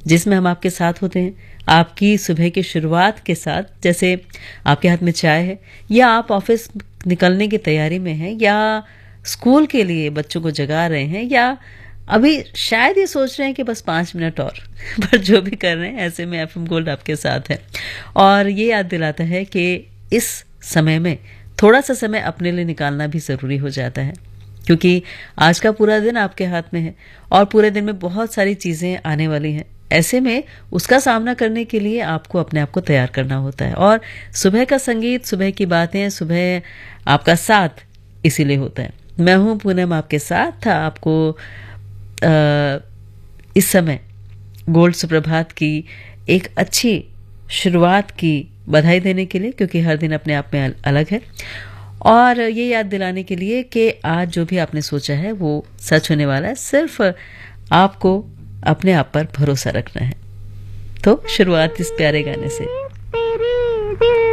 जिसमें हम आपके साथ होते हैं, आपकी सुबह की शुरुआत के साथ। जैसे आपके हाथ में चाय है, या आप ऑफिस निकलने की तैयारी में हैं, या स्कूल के लिए बच्चों को जगा रहे हैं, या अभी शायद ये सोच रहे हैं कि बस 5 मिनट और पर जो भी कर रहे हैं, ऐसे में एफएम गोल्ड आपके साथ है और ये याद दिलाता है कि इस समय में थोड़ा सा समय अपने लिए निकालना भी ज़रूरी हो जाता है, क्योंकि आज का पूरा दिन आपके हाथ में है और पूरे दिन में बहुत सारी चीज़ें आने वाली हैं। ऐसे में उसका सामना करने के लिए आपको अपने आप को तैयार करना होता है, और सुबह का संगीत, सुबह की बातें, सुबह आपका साथ इसीलिए होता है। मैं हूँ पूनम, आपके साथ था आपको इस समय गोल्ड सुप्रभात की एक अच्छी शुरुआत की बधाई देने के लिए, क्योंकि हर दिन अपने आप में अलग है, और ये याद दिलाने के लिए कि आज जो भी आपने सोचा है वो सच होने वाला है। सिर्फ आपको अपने आप पर भरोसा रखना है। तो शुरुआत इस प्यारे गाने से।